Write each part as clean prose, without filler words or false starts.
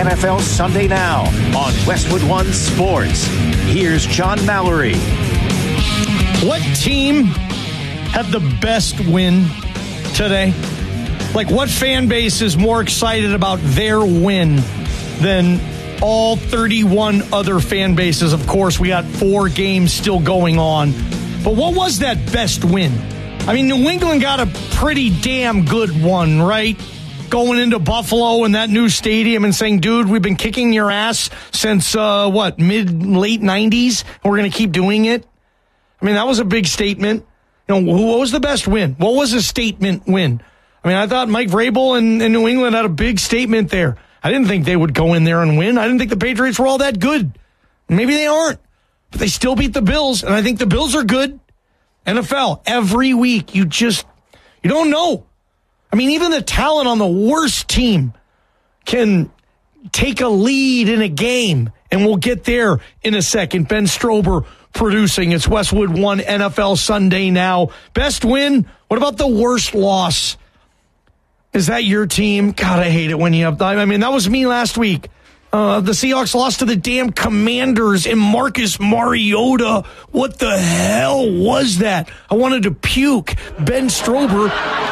NFL Sunday Now on Westwood One Sports. Here's John Mallory. What team had the best win today? Like, what fan base is more excited about their win than all 31 other fan bases? Of course, we got 4 games still going on. But what was that best win? I mean, New England got a pretty damn good one, right? Going into Buffalo and that new stadium and saying, dude, we've been kicking your ass since, late 90s, and we're going to keep doing it. I mean, that was a big statement. You know, what was the best win? What was a statement win? I mean, I thought Mike Vrabel and New England had a big statement there. I didn't think they would go in there and win. I didn't think the Patriots were all that good. Maybe they aren't, but they still beat the Bills, and I think the Bills are good. NFL, every week, you don't know. I mean, even the talent on the worst team can take a lead in a game, and we'll get there in a second. Ben Strober producing. It's Westwood One NFL Sunday Now. Best win? What about the worst loss? Is that your team? God, I hate it when you have... I mean, that was me last week. The Seahawks lost to the damn Commanders and Marcus Mariota. What the hell was that? I wanted to puke. Ben Strober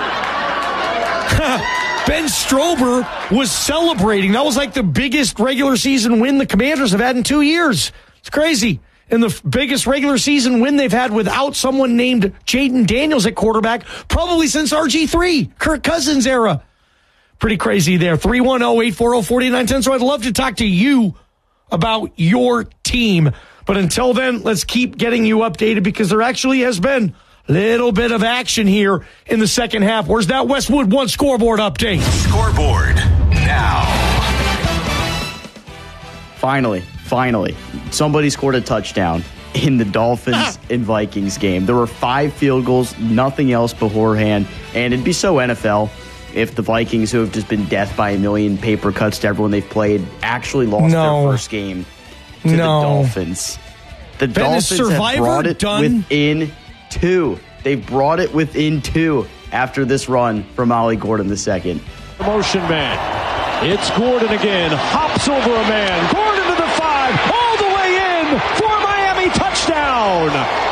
was celebrating. That was like the biggest regular season win the Commanders have had in 2 years. It's crazy. And the biggest regular season win they've had without someone named Jaden Daniels at quarterback, probably since RG3, Kirk Cousins era. Pretty crazy there. 310-840-4910. So I'd love to talk to you about your team. But until then, let's keep getting you updated because there actually has been a little bit of action here in the second half. Where's that Westwood One scoreboard update? Scoreboard now. Finally, somebody scored a touchdown in the Dolphins and Vikings game. There were 5 field goals, nothing else beforehand, and it'd be so NFL if the Vikings, who have just been death by a million paper cuts to everyone they've played, actually lost their first game to the Dolphins. The Dolphins have brought it within 2. They've brought it within 2 after this run from Ollie Gordon II. Motion man. It's Gordon again. Hops over a man. Gordon to the 5. All the way in for a Miami touchdown.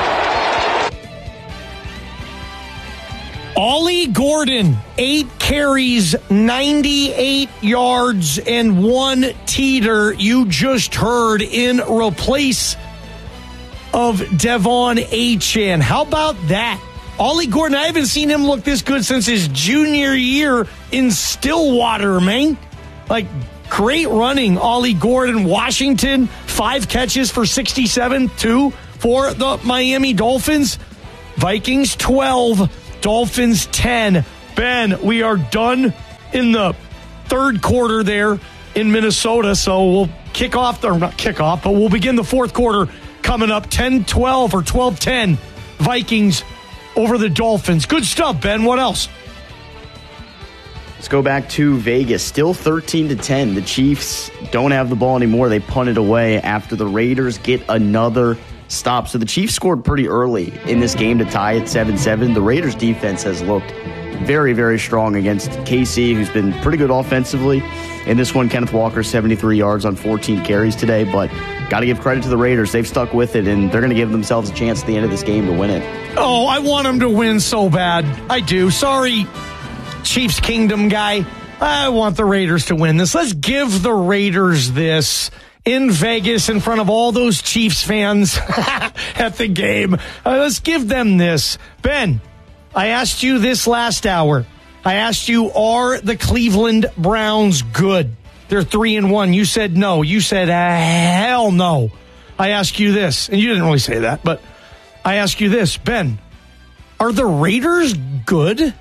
Ollie Gordon, 8 carries, 98 yards, and 1 teeter. You just heard in replace of Devon Achane. How about that? Ollie Gordon, I haven't seen him look this good since his junior year in Stillwater, man. Like, great running, Ollie Gordon. Washington, 5 catches for 67, 2 for the Miami Dolphins. Vikings, 12. Dolphins 10. Ben, we are done in the third quarter there in Minnesota, so we'll but we'll begin the fourth quarter coming up 10-12 or 12-10 Vikings over the Dolphins. Good stuff, Ben. What else? Let's go back to Vegas. Still 13-10. The Chiefs don't have the ball anymore. They punted away after the Raiders get another stop. So the Chiefs scored pretty early in this game to tie at 7-7. The Raiders defense has looked very, very strong against KC, who's been pretty good offensively. In this one, Kenneth Walker, 73 yards on 14 carries today, but got to give credit to the Raiders. They've stuck with it, and they're going to give themselves a chance at the end of this game to win it. Oh, I want them to win so bad. I do. Sorry, Chiefs Kingdom guy. I want the Raiders to win this. Let's give the Raiders this in Vegas in front of all those Chiefs fans at the game. Let's give them this. Ben, I asked you this last hour. I asked you, are the Cleveland Browns good? They're 3-1. You said no. You said hell no. I ask you this, and you didn't really say that, but I ask you this, Ben, are the Raiders good?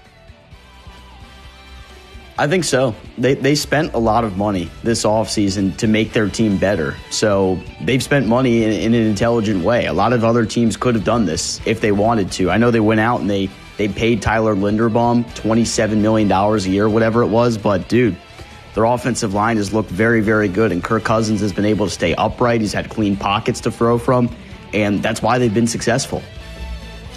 I think so. They spent a lot of money this offseason to make their team better. So they've spent money in an intelligent way. A lot of other teams could have done this if they wanted to. I know they went out and they paid Tyler Linderbaum $27 million a year, whatever it was. But, dude, their offensive line has looked very, very good. And Kirk Cousins has been able to stay upright. He's had clean pockets to throw from. And that's why they've been successful.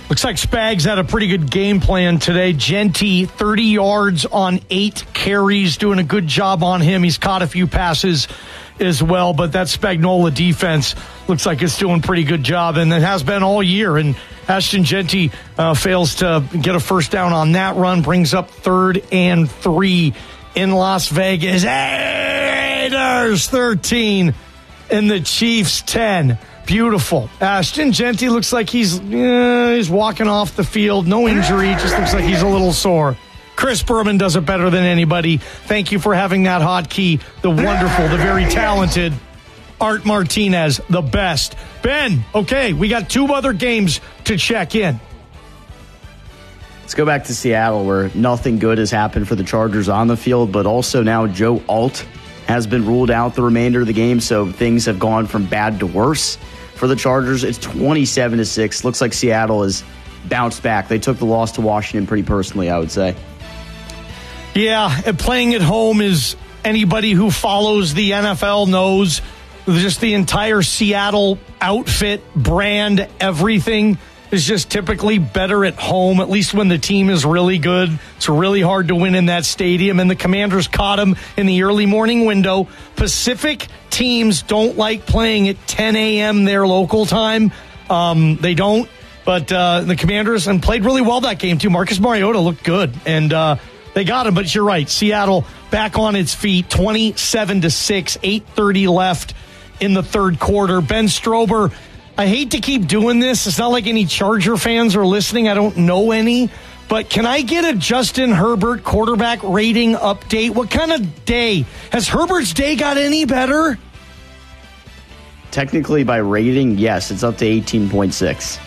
Looks like Spags had a pretty good game plan today. Genty, 30 yards on 8 carries, doing a good job on him. He's caught a few passes as well, but that Spagnola defense looks like it's doing a pretty good job, and it has been all year. And Ashton Genty fails to get a first down on that run, brings up 3rd and 3 in Las Vegas. Raiders 13 and the Chiefs 10. Beautiful. Ashton Genty looks like he's walking off the field. No injury. Just looks like he's a little sore. Chris Berman does it better than anybody. Thank you for having that hotkey. The wonderful, the very talented Art Martinez, the best. Ben, okay, we got 2 other games to check in. Let's go back to Seattle, where nothing good has happened for the Chargers on the field, but also now Joe Alt has been ruled out the remainder of the game, so things have gone from bad to worse for the Chargers. It's 27-6. Looks like Seattle has bounced back. They took the loss to Washington pretty personally, I would say. Yeah, and playing at home is, anybody who follows the NFL knows, just the entire Seattle outfit, brand, everything is just typically better at home, at least when the team is really good. It's really hard to win in that stadium, and the Commanders caught them in the early morning window. Pacific teams don't like playing at 10 a.m. their local time. They don't, but the Commanders played really well that game, too. Marcus Mariota looked good, and they got him, but you're right. Seattle back on its feet, 27-6, 8:30 left in the third quarter. Ben Strober, I hate to keep doing this. It's not like any Charger fans are listening. I don't know any. But can I get a Justin Herbert quarterback rating update? What kind of day? Has Herbert's day got any better? Technically, by rating, yes. It's up to 18.6.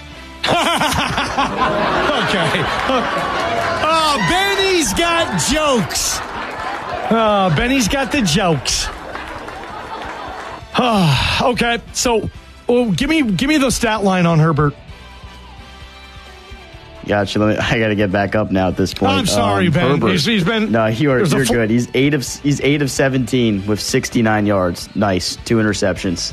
Okay. Oh, Benny's got jokes. Oh, Benny's got the jokes. Okay, so give me the stat line on Herbert. Gotcha. I got to get back up now at this point. I'm sorry, Ben. Herbert, he's been. No, you're good. He's 8 of 17 with 69 yards. Nice, 2 interceptions.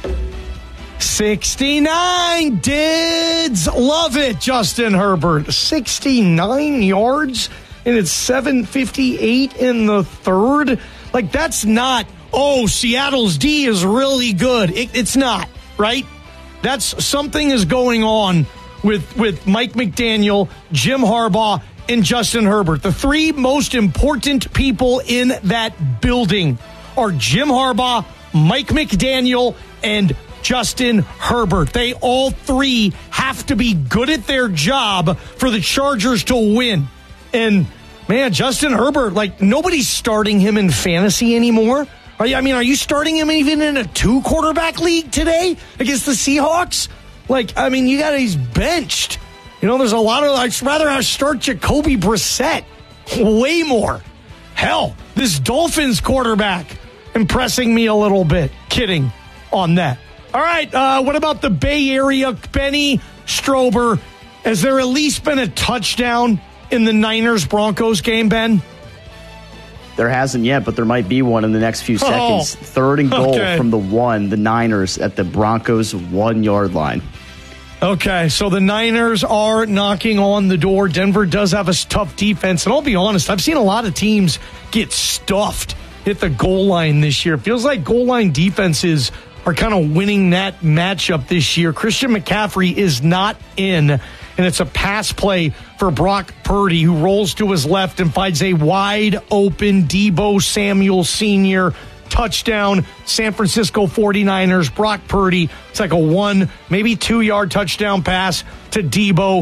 69 dids. Love it, Justin Herbert. 69 yards, and it's 7:58 in the third. Like, that's not, Seattle's D is really good. It's not, right? That's something is going on with Mike McDaniel, Jim Harbaugh, and Justin Herbert. The 3 most important people in that building are Jim Harbaugh, Mike McDaniel, and Justin Herbert. They all 3 have to be good at their job for the Chargers to win. And, man, Justin Herbert, like, nobody's starting him in fantasy anymore. Are you starting him even in a 2-quarterback league today against the Seahawks? He's benched. There's a lot of, I'd rather start Jacoby Brissett. Way more. Hell, this Dolphins quarterback impressing me a little bit. Kidding on that. All right, what about the Bay Area? Benny Strober, has there at least been a touchdown in the Niners-Broncos game, Ben? There hasn't yet, but there might be one in the next few seconds. 3rd and goal from the 1, the Niners at the Broncos 1-yard line. Okay, so the Niners are knocking on the door. Denver does have a tough defense, and I'll be honest, I've seen a lot of teams get stuffed at the goal line this year. It feels like goal line defenses are kind of winning that matchup this year. Christian McCaffrey is not in, and it's a pass play for Brock Purdy, who rolls to his left and finds a wide-open Deebo Samuel Sr. touchdown. San Francisco 49ers, Brock Purdy. It's like a 1, maybe 2-yard touchdown pass to Deebo,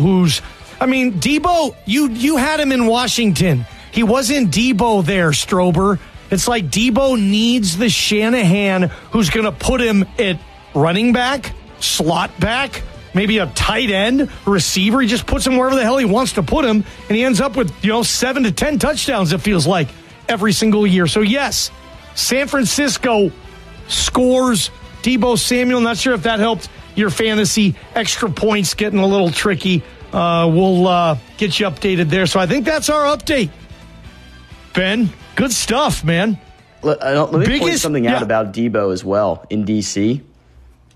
Deebo, you had him in Washington. He wasn't Deebo there, Strober. It's like Deebo needs the Shanahan who's going to put him at running back, slot back, maybe a tight end, receiver. He just puts him wherever the hell he wants to put him, and he ends up with 7 to 10 touchdowns, it feels like, every single year. So, yes, San Francisco scores. Deebo Samuel, not sure if that helped your fantasy. Extra points getting a little tricky. We'll get you updated there. So I think that's our update. Ben, good stuff, man. Let me point something out about Deebo as well in D.C.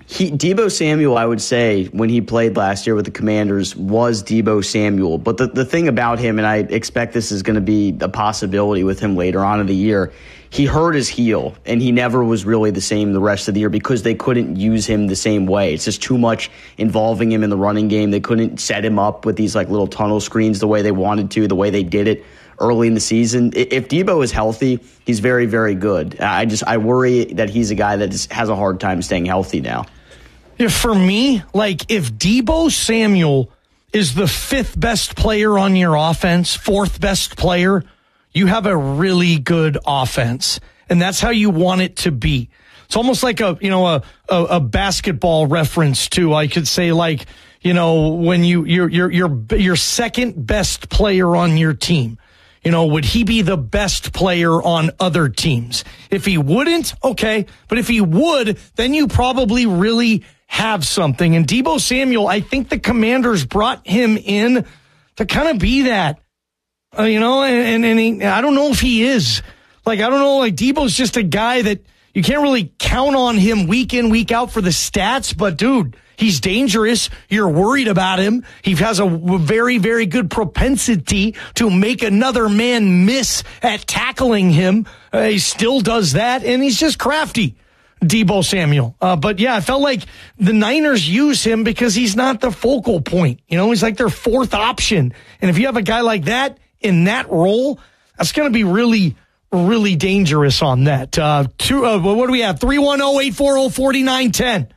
Deebo Samuel, I would say, when he played last year with the Commanders, was Deebo Samuel. But the thing about him, and I expect this is going to be a possibility with him later on in the year, he hurt his heel, and he never was really the same the rest of the year because they couldn't use him the same way. It's just too much involving him in the running game. They couldn't set him up with these like little tunnel screens the way they wanted to, the way they did it early in the season. If Deebo is healthy, he's very, very good. I worry that he's a guy that just has a hard time staying healthy now. For me, like if Deebo Samuel is the fifth best player on your offense, fourth best player, you have a really good offense. And that's how you want it to be. It's almost like a basketball reference too. I could say like, when your second best player on your team. Would he be the best player on other teams? If he wouldn't, okay. But if he would, then you probably really have something. And Deebo Samuel, I think the Commanders brought him in to kind of be that, and I don't know if he is. Like, I don't know, like Deebo's just a guy that you can't really count on him week in, week out for the stats, but dude, he's dangerous. You're worried about him. He has a very, very good propensity to make another man miss at tackling him. He still does that, and he's just crafty, Deebo Samuel. But yeah, I felt like the Niners use him because he's not the focal point. He's like their fourth option. And if you have a guy like that in that role, that's going to be really, really dangerous on that. What do we have? 310-840-4910.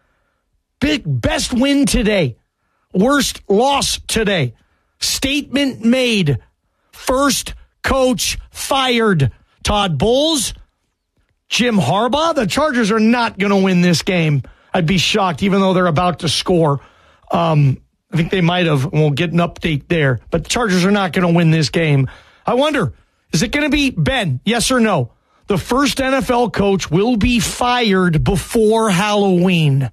Best win today. Worst loss today. Statement made. First coach fired. Todd Bowles, Jim Harbaugh. The Chargers are not going to win this game. I'd be shocked, even though they're about to score. I think they might have. We'll get an update there. But the Chargers are not going to win this game. I wonder, is it going to be Ben? Yes or no? The first NFL coach will be fired before Halloween.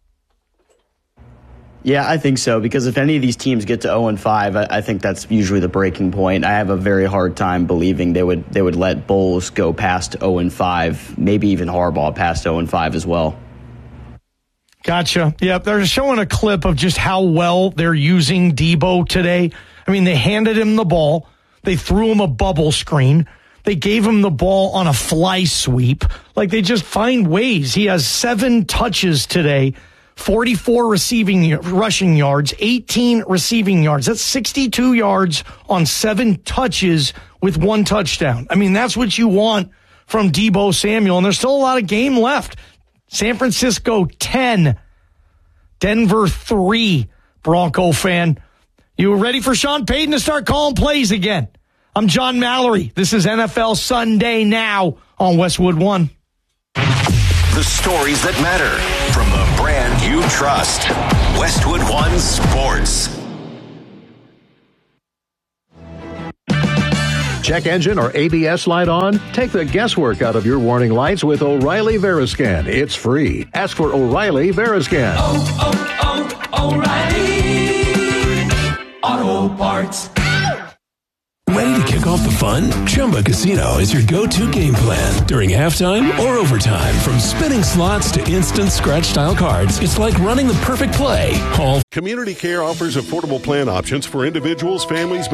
Yeah, I think so, because if any of these teams get to 0-5, I think that's usually the breaking point. I have a very hard time believing they would let Bowles go past 0-5, maybe even Harbaugh past 0-5 as well. Gotcha. Yep, they're showing a clip of just how well they're using Deebo today. I mean, they handed him the ball. They threw him a bubble screen. They gave him the ball on a fly sweep. Like, they just find ways. He has 7 touches today. 44 rushing yards, 18 receiving yards. That's 62 yards on 7 touches with 1 touchdown. I mean, that's what you want from Deebo Samuel. And there's still a lot of game left. San Francisco 10, Denver 3, Bronco fan. You ready for Sean Payton to start calling plays again? I'm John Mallory. This is NFL Sunday Now on Westwood One. The stories that matter from the brand you trust. Westwood One Sports. Check engine or ABS light on? Take the guesswork out of your warning lights with O'Reilly Veriscan. It's free. Ask for O'Reilly Veriscan. O'Reilly Auto Parts. Ready to kick off the fun? Chumba Casino is your go-to game plan. During halftime or overtime, from spinning slots to instant scratch-style cards, it's like running the perfect play. All Community Care offers affordable plan options for individuals, families,